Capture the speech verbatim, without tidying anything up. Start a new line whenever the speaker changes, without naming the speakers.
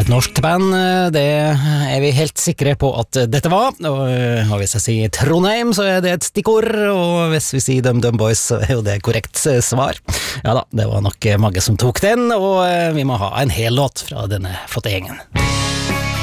Norskt band, det er vi helt sikre på at dette var, og hvis jeg sier Trondheim så er det et stikkord, og hvis vi sier Dum Dum Boys så er jo det korrekt svar. Ja da, det var nok mange som tok den, og vi må ha en hel låt fra denne flotte gjengen.